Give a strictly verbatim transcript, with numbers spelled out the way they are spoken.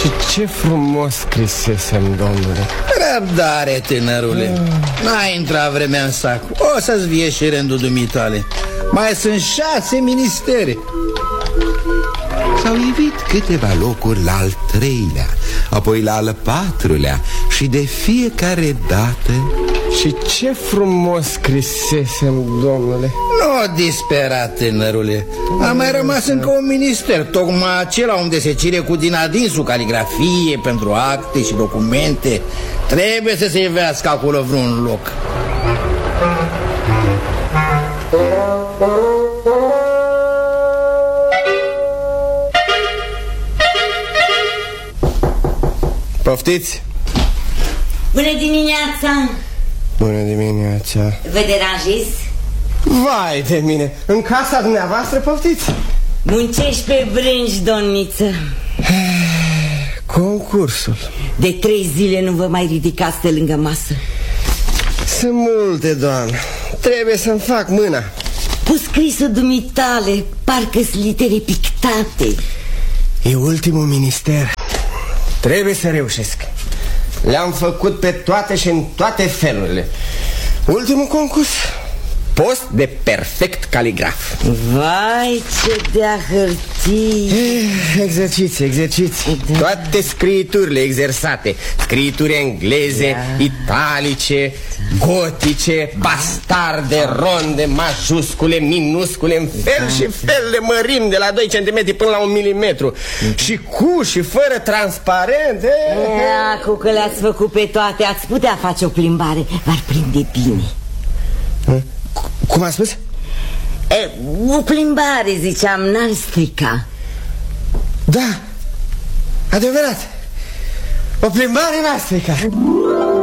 Și ce frumos scrisesem, domnule. Răbdare, tânărule. N-ai intrat vremea în sac. O să-ți vie și rândul dumitale. Mai sunt șase ministere. S-au ivit câteva locuri la al treilea, apoi la al patrulea și de fiecare dată... Și ce frumos scrisesem, domnule. Nu dispera, tânărule. A mai rămas încă un minister, tocmai acela unde se cire cu din adinsul caligrafie pentru acte și documente. Trebuie să se ivească acolo vreun loc. Poftiți? Bună dimineața! Bună dimineața. Vă deranjez? Vai de mine, în casa dumneavoastră, poftiți? Muncești pe brânci, domniță. Concursul. De trei zile nu vă mai ridicați de lângă masă. Sunt multe, doamnă. Trebuie să-mi fac mâna. Cu scrisul dumitale, parcă-s litere pictate. E ultimul minister. Trebuie să reușesc. Le-am făcut pe toate și în toate felurile. Ultimul concurs, post de perfect caligraf. Vai, ce de-a hârtii. Exerciții, exerciții, da. Toate scriiturile exersate. Scriituri engleze, da. Italice, da. Gotice, bastarde, ronde, majuscule, minuscule, în fel da. Și fel de mărimi, de la doi centimetri până la un milimetru, da. Și cu și fără transparent. Cu că le-ați făcut pe toate, ați putea face o plimbare. V-ar prinde bine. Cum a spus? E, o plimbare, ziceam, n-ar strica. Da, adevărat. O plimbare n-ar strica.